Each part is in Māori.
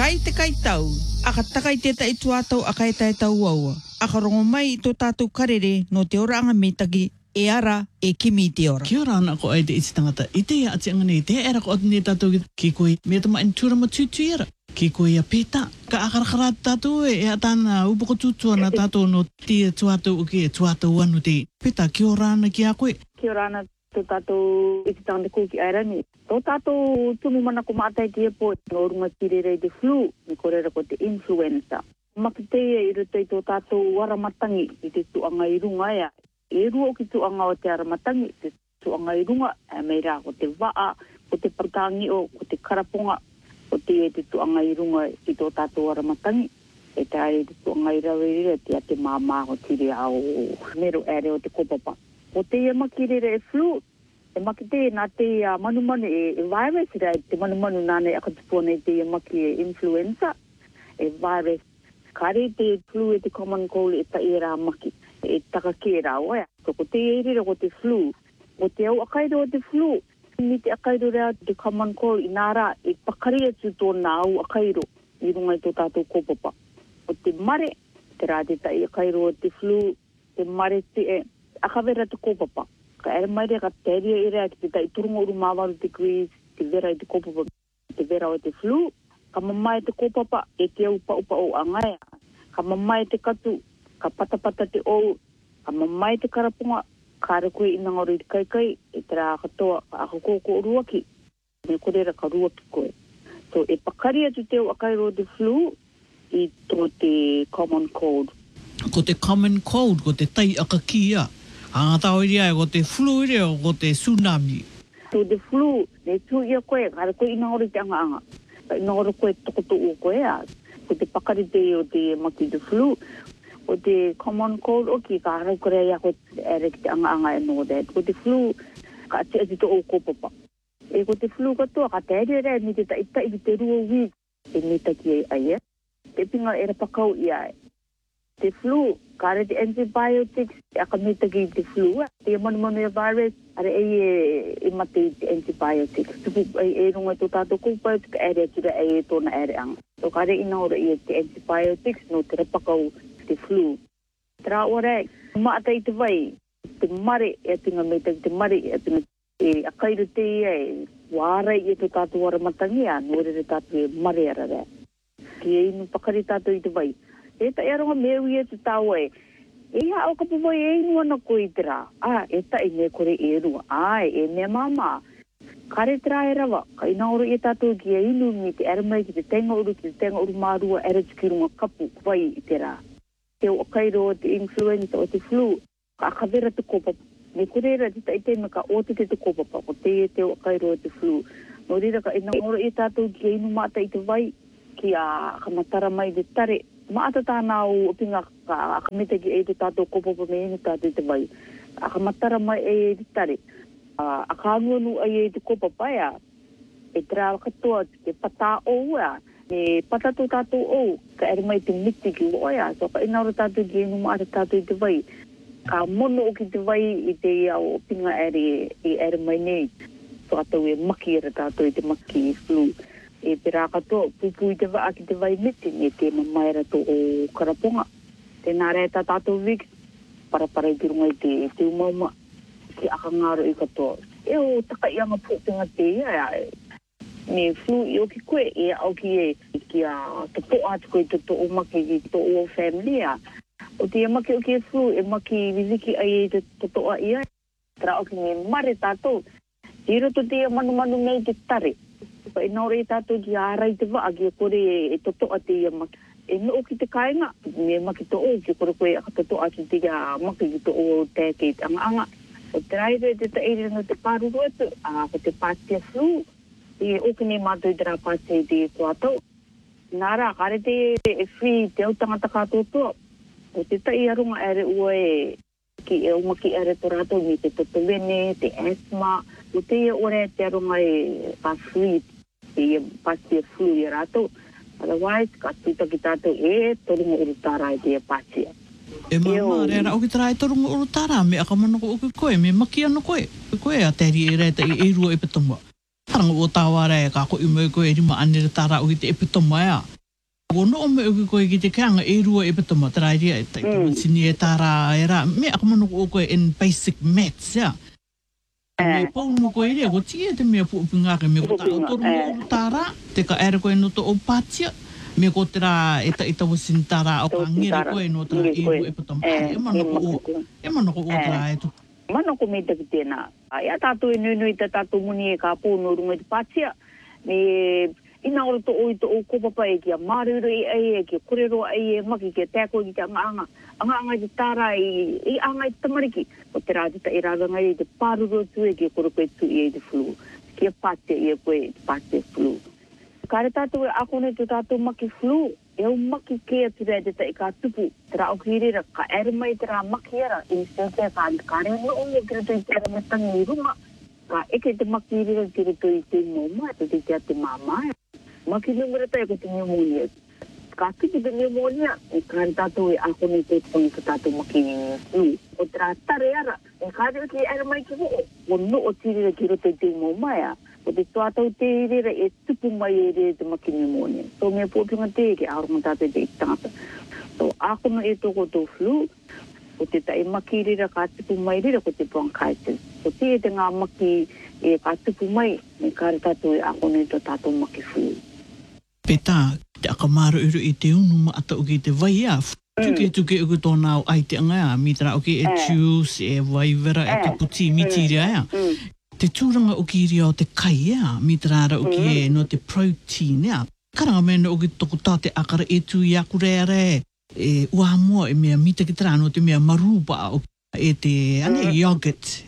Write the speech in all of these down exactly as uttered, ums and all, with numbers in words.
Ai te kai tau, aka takai te tai tuatau a kai tai tau aua. Aka rongo mai i tō tātou karere no te ora anga mitagi e ara e kimi te ora. Kia ora ana ko ai te iti tangata. I te ia ati anga nei, te era ko ati nei tātou ki koe. Mea tama in tūrama tūtu era. Ki koe ia pēta. Ka akarakara tātou e, e atana upoko tūtua na tātou no te tuatau o ke tuatau anu te pēta. Kia ora ana ki a koe. Kia ora ana tō tātou iti tangata kūki airani. Tō tātou tumu mana ko mātai ki e po, no runga tirerei te flu, ni korera ko te influenza. Maki te i ruto i tō tātou waramatangi i te tuanga i runga ea. E rua o ki tuanga o te aramatangi, te tuanga i runga, e mei rā ko te waa, ko te parkangi o, ko te karaponga, ko te e te tuanga i runga i tō tātou waramatangi. E te aere te tuanga i rawirira, te a te māmā o tiri au mero ere o te kopapa. O te e makirere e flu, e maki te nā te uh, manumanu e, e virus rea, te manumanu nāne akatupone te e maki e influenza, e virus. Kare te flu e te common cold e ta e rā maki, e taka ke rā oia. So ko te e rira ko te flu, ko te au akairo o te flu, ni te akairo rea te common cold i nā rā, e pakari atu tō nā au akairo i runga i tō tātou kopapa. O te mare, te rā te ta e akairo o te flu, te mare te e akawera te kopapa. Ka ere mai rea ka teria i rea ki te tai turunga uru mawaru degrees, te vera i te kopapa, te vera o te flu, ka mamai te kopapa e te au pa upa o angaia. Ka mamai te katu, ka patapata te ou, ka mamai te karapunga, ka re koe inangaro i te kaikai, e te rā katoa, ka ako koko o ruaki, me korera ka ruaki koe. So e pakari atu te au akairo o te flu, i tō te common cold. Ko te common cold, ko te tai akakia. Angatau iria e ko te flu iria o ko te tsunami. So the flu, ne tū ia koe, kare koe inangaro i te anga anga. Ka inangaro koe tokoto o koe a. Ko te pakari te o te maki the flu. O te common cold o ki ka harau korea ia koe ere ki te anga anga e no that. Ko te flu, ka ati ati to o kopapa. E ko te flu katoa, ka te ere rea ni te taita i te rua week. E ni taki e ai e. Te pinga era pakau ia e. Te flu, ka re te antibiotics, e aka mitaki te flu. Te manu-manu e virus, are e e mate te antibiotics. Tupu e e runga tō tātou kupa, ka ere tira e e tōna ere anga. So ka re ina ora i te antibiotics, no te rapakau te flu. Tera ora, maata i te vai, te mare e tinga mitaki, te mare e tinga e akairo te ia e wāra i tō tātou waramatangi a, no re tātou e mare ara rea. Ki e inu pakari tātou i te vai. E ta e aronga meu i e te tau e. E ha au kapawai e inu ana koe i te rā. Ah, e ta e me kore e rua. Ai, e me mama. Kare te rā e rawa. Ka ina oro i e tātou ki e inu mi te aramai ki te tenga uru, ki te tenga uru mārua, ere tukirunga kapu vai i te rā. Te o akairo o te influenza o te flu, ka akawera te kopapa. Me kore ra te ta i tēma ka o te te te kopapa. Ko te e te o akairo o te flu. No rira ka ina oro i e tātou ki e inu mata i te vai, ki a kamatara mai te tare. Maata tāna o pinga ka akamitaki e te tātou kopapa me inu tātou te vai. Akamatara mai e e te tare. A kānuanu ai e te kopapa ea. E te rā katoa te pata o ea. E patato tātou o. Ka ere mai te mitiki o ea. So ka inaura tātou ki inu maata tātou i te vai. Ka mono o ki te vai i te ia o pinga ere e ere mai nei. So atau e maki ere tātou i te maki i flu. E te rā katoa, pupu i te waa ki te vai miti, ne te mamaira tō o karaponga. Te nā rea tā tātou wik, parapara i te runga i te, te umauma, ki aka ngāro i katoa. E o taka i anga pōpinga te ia, ne flu i o ki koe, e au ki e, ki a tapo atu koe to tō o maki i tō o family a. O te e maki o ki e flu, e maki wiziki ai e te totoa ia. Tera o ki me mare tātou, i roto te manu-manu mei te tare. Pa ina ora i tātou ki ārai te waa, ki a kore e totoa te ia maki. E no o ki te kāinga, me maki to o, ki kore koe aka totoa ki te ia maki ki to o te ke te anga-anga. O te raire te ta eire no te pāruru atu, a ko te pātia flu, e o ki ne mātou i te rā pātia i te tuatau. Nā rā, kare te e free te au tangata kātotoa. O te tai arunga ere ua e ki e umaki ere to rātou mi te totowene, te asthma, o te ia ore te arunga e ka free, te ia pātia flu i rātou. Otherwise, ka tuta ki tātou e torunga uru tāra e te ia pātia. E mama, reira, o ki tara e torunga uru tāra, me akamanoko o ki koe, me maki ano koe. Koe a teri e reita i e rua e petomua. Taranga o tāwara e ka ko i mai koe rima anere tāra o ki te e petomua ea. Ko no me o ko ki te kanga e rua e patoma tara ia e tai mm. sini e tara era me ako manu ko ko in basic maths ya. Me pau no ko ile ko tie te me pu pinga ke me ko ta to ru tara te ka era ko no to o patia me ko tara e ta ita wasin tara o kangira ko e no tara e rua e patoma e manu ko e manu ko tara e to mano ko me te tena ai ata tu no no ita tatu muni e ka pu no runga te patia me ina ora to o to o ko papa e ki maruru e ai e ki kurero ai e maki ke teko ki anga anga anga anga te tara i i anga i tamariki o te rāti ta iranga ngai te paruru tu e ki koro koe tu i e te flu ki a pate i e koe pate flu kare tātou e ako ne te tātou maki flu e o maki ke atu rea te ta i ka tupu te rā o kirera ka ere mai te rā maki era i se te ka kare no o me kira tu i te ere me tangi i runga ka eke te maki rira kira tu i te moma te te te te mamaya maki numero tayo ko te pneumonia. Kasi ki te pneumonia, e kare tātou e ako ni te pongi ka tātou maki flu. O tera tare ara, e kare ki era mai ki ho, o no o tirira ki roto i te momaya. O te tātou te rira e tupu mai e rira te maki pneumonia. So mea pōpinga te ki aurunga tātou te itangata. So ako no e toko tō flu, o te ta e maki rira ka tupu mai rira ko te bronchitis. So te e te ngā maki e ka tupu mai, e kare tātou e ako ni tō tātou maki flu. Peta, te akamara uru i te unu ma ata o ki te vai a. Tuke tuke uku tōna o ai te anga a, mi tera o ki e juice, e waivera, e te puti, mi tiri a. Te tūranga o ki ria o te kai a, mi tera ara o ki e no te protein a. Karanga mena o ki toko tā te akara e tu i aku rea re, e ua mua e mea mita ki tera no te mea marupa o e te ane yogurt.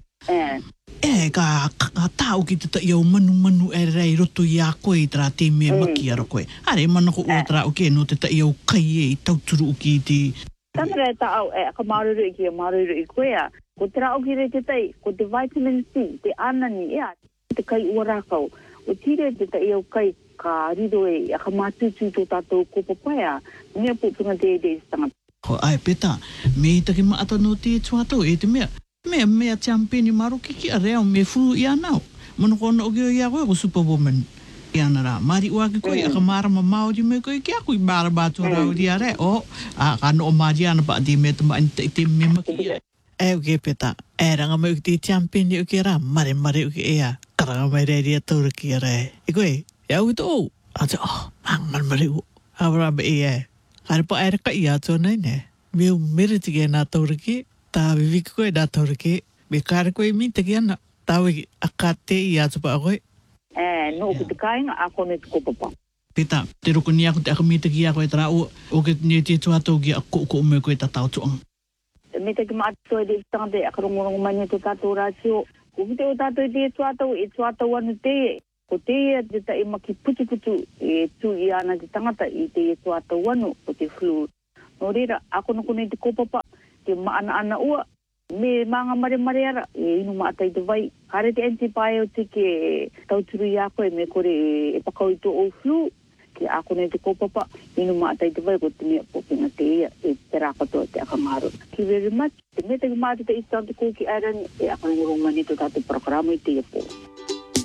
E, ka, ka tāu ki te ta iau manu manu e rei roto i a koe i tera te mea maki ara koe. Are, mana ko ua tera o ke no te ta iau kai e i tauturu o ki te... Tātara e ta au e ka maruru i ki a maruru i koe a. Ko tera o ki re te tai, ko te vitamin C, te anani e a, te kai ua rākau. O tire te ta iau kai ka rido e a ka mātutu tō tātou ko papai a, mea pōpunga te e te tangata. Ko ai peta, me i taki maata no te tuatau e te mea. Mea mea champeni maro kiki a reo me furu i anau. Mono kona o ki o ia koe ko superwoman. I ana rā. Mari ua ki koe, a ka marama maori me koe ki a koe mara bātua rau ria re. O, a ka no o mari ana pa di me tama ante i te me maki ia. E uke peta, e ranga mai uke te champeni uke rā, mare mare uke ea. Karanga mai rei ria taura ki a re. E koe, e au ki tō. A te, oh, mangan mare u. Hawara ba e e. Kare pa aere ka i atua nei ne. Meu meriti ke nā taura ki. Tā viviki koe nā taura ke, me kāre koe mi te ki ana, tāwe a ka te i atu pa a koe. E, no ki te kāinga, a kone te kopapa. Peta, te roko ni ako te aka mi te ki a koe tara o, o ke ni te tuatau ki a ko ko ume koe ta tau tuang. Me te ki maatu e te tangate, a ka rongorongo mani te tātou rāsio, ko ki te o tātou e te tuatau, e tuatau anu te e. Ko te e te ta e maki putu putu, e tu i ana te tangata i te e tuatau anu, o te flu. No reira, a kono kone te kopapa, te maana ana ua, me manga mare mare ara, e inu maatai te vai. Kare te antibiotic e tauturu i a koe, me kore e pakau i tō o flu, ke a kone te kopapa, inu maatai te vai, ko te mea popinga te ia, e te rākatoa te akamaru. Thank you very much. Te me te ki mātu te istante kōki airan, e a kone ngurumani te tātou programa i te ia po.